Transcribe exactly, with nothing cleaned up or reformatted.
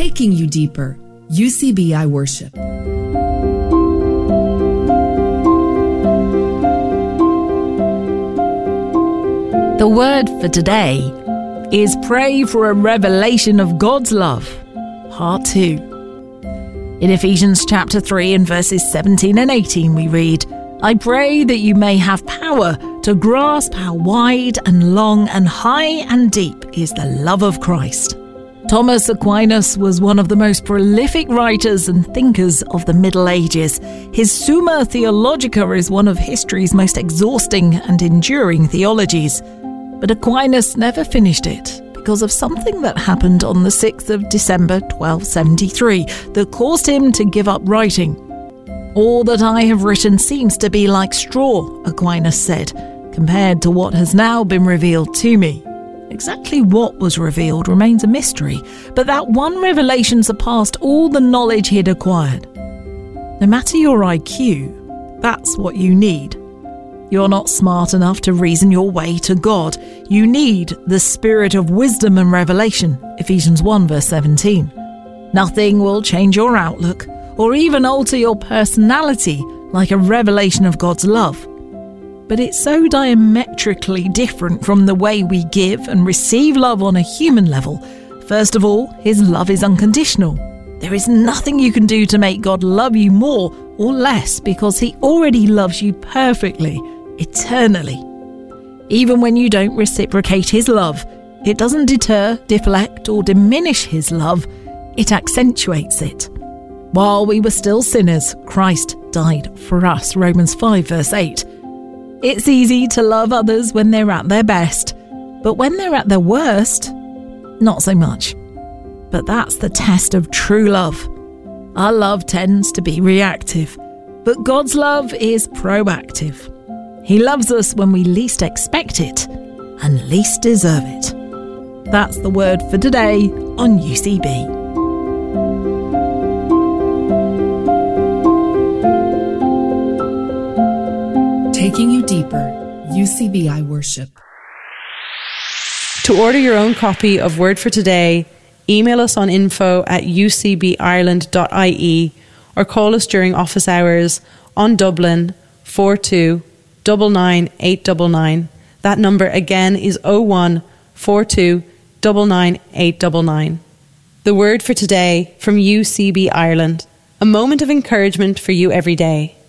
Taking you deeper. U C B I Worship. The word for today is pray for a revelation of God's love, part two. In Ephesians chapter three and verses seventeen and eighteen we read, I pray that you may have power to grasp how wide and long and high and deep is the love of Christ. Thomas Aquinas was one of the most prolific writers and thinkers of the Middle Ages. His Summa Theologica is one of history's most exhausting and enduring theologies. But Aquinas never finished it because of something that happened on the sixth of December twelve seventy-three that caused him to give up writing. All that I have written seems to be like straw, Aquinas said, compared to what has now been revealed to me. Exactly what was revealed remains a mystery, but that one revelation surpassed all the knowledge he'd acquired. No matter your I Q, that's what you need. You're not smart enough to reason your way to God. You need the spirit of wisdom and revelation, Ephesians one verse seventeen. Nothing will change your outlook or even alter your personality like a revelation of God's love. But it's so diametrically different from the way we give and receive love on a human level. First of all, his love is unconditional. There is nothing you can do to make God love you more or less because he already loves you perfectly, eternally. Even when you don't reciprocate his love, it doesn't deter, deflect, or diminish his love. It accentuates it. While we were still sinners, Christ died for us, Romans five verse eight. It's easy to love others when they're at their best, but when they're at their worst, not so much. But that's the test of true love. Our love tends to be reactive, but God's love is proactive. He loves us when we least expect it and least deserve it. That's the word for today on U C B. Taking you deeper. U C B I Worship. To order your own copy of Word for Today, email us on info at u c b ireland dot i e or call us during office hours on Dublin four two nine nine eight nine nine. That number again is oh one four two nine nine eight nine nine. The Word for Today from U C B Ireland. A moment of encouragement for you every day.